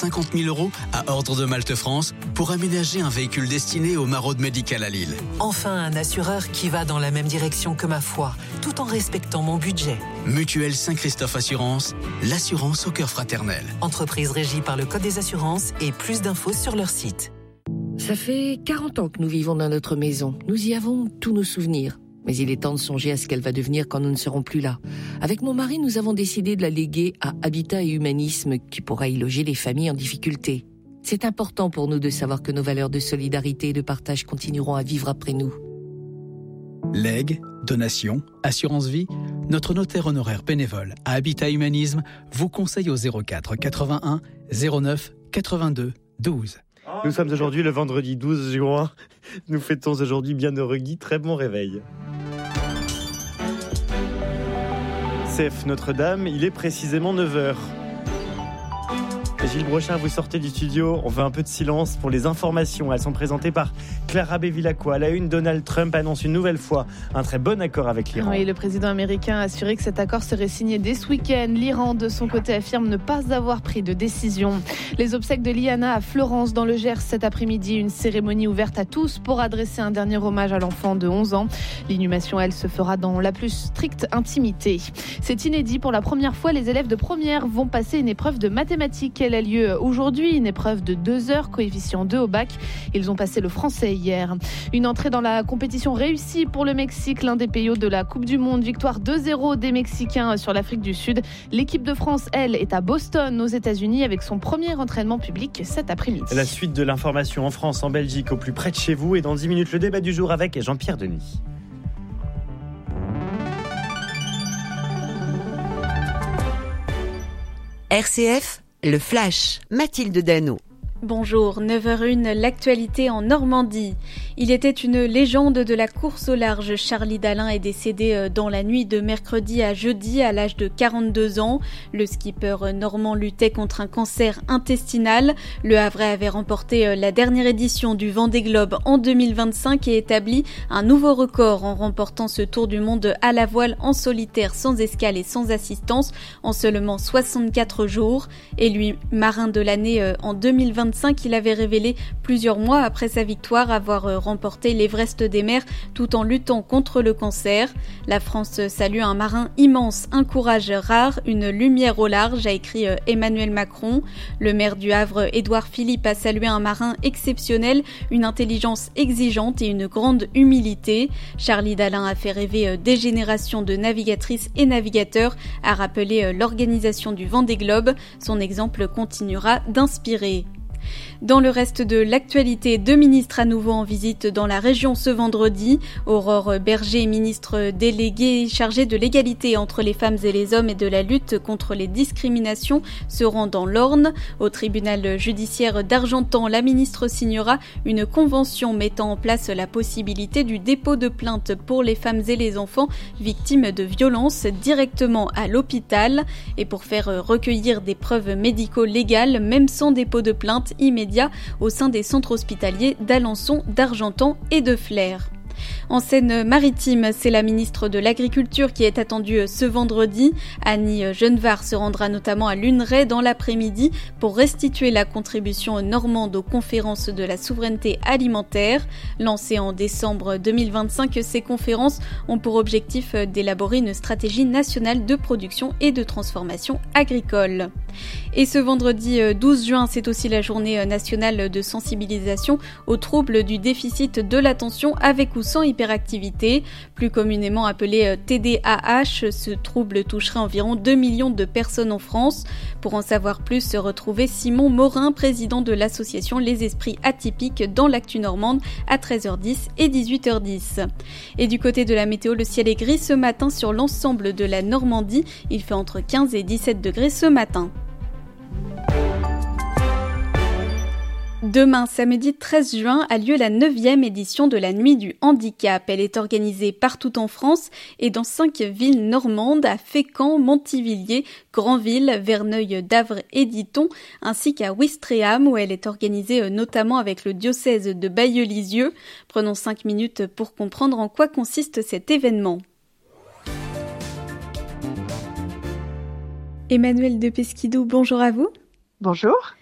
50 000 € à Ordre de Malte France pour aménager un véhicule destiné au Maraude médical à Lille. Enfin, un assureur qui va dans la même direction que ma foi, tout en respectant mon budget. Mutuelle Saint-Christophe Assurance, l'assurance au cœur fraternel. Entreprise régie par le Code des assurances et plus d'infos sur leur site. Ça fait 40 ans que nous vivons dans notre maison. Nous y avons tous nos souvenirs. Mais il est temps de songer à ce qu'elle va devenir quand nous ne serons plus là. Avec mon mari, nous avons décidé de la léguer à Habitat et Humanisme, qui pourra y loger les familles en difficulté. C'est important pour nous de savoir que nos valeurs de solidarité et de partage continueront à vivre après nous. Legs, donations, assurance vie, notre notaire honoraire bénévole à Habitat Humanisme vous conseille au 04 81 09 82 12. Nous sommes aujourd'hui le vendredi 12 juin. Nous fêtons aujourd'hui Bienheureux Guy. Très bon réveil. CF Notre-Dame, il est précisément 9h. Gilles Brochin, vous sortez du studio, on veut un peu de silence pour les informations. Elles sont présentées par Clara Bevilacqua. À la une, Donald Trump annonce une nouvelle fois un très bon accord avec l'Iran. Oui, le président américain a assuré que cet accord serait signé dès ce week-end. L'Iran, de son côté, affirme ne pas avoir pris de décision. Les obsèques de Liana à Florence, dans le Gers, cet après-midi. Une cérémonie ouverte à tous pour adresser un dernier hommage à l'enfant de 11 ans. L'inhumation, elle, se fera dans la plus stricte intimité. C'est inédit. Pour la première fois, les élèves de première vont passer une épreuve de mathématiques. Elle a lieu aujourd'hui, une épreuve de 2 heures, coefficient 2 au bac. Ils ont passé le français hier. Une entrée dans la compétition réussie pour le Mexique, l'un des pays hôtes de la Coupe du Monde. Victoire 2-0 des Mexicains sur l'Afrique du Sud. L'équipe de France, elle, est à Boston, aux États-Unis, avec son premier entraînement public cet après-midi. La suite de l'information en France, en Belgique, au plus près de chez vous. Et dans 10 minutes, le débat du jour avec Jean-Pierre Denis. RCF, le Flash, Mathilde Dano. Bonjour, 9h01, l'actualité en Normandie. Il était une légende de la course au large. Charlie Dalin est décédé dans la nuit de mercredi à jeudi à l'âge de 42 ans. Le skipper normand luttait contre un cancer intestinal. Le Havrais avait remporté la dernière édition du Vendée Globe en 2025 et établi un nouveau record en remportant ce tour du monde à la voile en solitaire, sans escale et sans assistance, en seulement 64 jours. Élu marin de l'année en 2025, il avait révélé plusieurs mois après sa victoire avoir remporté l'Everest des mers tout en luttant contre le cancer. La France salue un marin immense, un courage rare, une lumière au large, a écrit Emmanuel Macron. Le maire du Havre, Édouard Philippe, a salué un marin exceptionnel, une intelligence exigeante et une grande humilité. Charlie Dalin a fait rêver des générations de navigatrices et navigateurs, a rappelé l'organisation du Vendée Globe. Son exemple continuera d'inspirer. Dans le reste de l'actualité, 2 ministres à nouveau en visite dans la région ce vendredi. Aurore Berger, ministre déléguée chargée de l'égalité entre les femmes et les hommes et de la lutte contre les discriminations, se rend dans l'Orne. Au tribunal judiciaire d'Argentan, la ministre signera une convention mettant en place la possibilité du dépôt de plainte pour les femmes et les enfants victimes de violences directement à l'hôpital. Et pour faire recueillir des preuves médico-légales, même sans dépôt de plainte immédiat, au sein des centres hospitaliers d'Alençon, d'Argentan et de Flers. En Seine-Maritime, c'est la ministre de l'Agriculture qui est attendue ce vendredi. Annie Genevard se rendra notamment à Luneray dans l'après-midi pour restituer la contribution normande aux conférences de la souveraineté alimentaire. Lancées en décembre 2025, ces conférences ont pour objectif d'élaborer une stratégie nationale de production et de transformation agricole. Et ce vendredi 12 juin, c'est aussi la journée nationale de sensibilisation aux troubles du déficit de l'attention avec ou sans hyperactivité, plus communément appelé TDAH. Ce trouble toucherait environ 2 millions de personnes en France. Pour en savoir plus, retrouvez Simon Morin, président de l'association Les Esprits Atypiques, dans l'actu normande à 13h10 et 18h10. Et du côté de la météo, le ciel est gris ce matin sur l'ensemble de la Normandie. Il fait entre 15 et 17 degrés ce matin. Demain, samedi 13 juin, a lieu la 9e édition de la Nuit du Handicap. Elle est organisée partout en France et dans 5 villes normandes, à Fécamp, Montivilliers, Granville, Verneuil, Davre et Diton, ainsi qu'à Ouistreham, où elle est organisée notamment avec le diocèse de Bailleul-Lisieux. Prenons 5 minutes pour comprendre en quoi consiste cet événement. Emmanuelle de Pesquidou, bonjour à vous. Bonjour.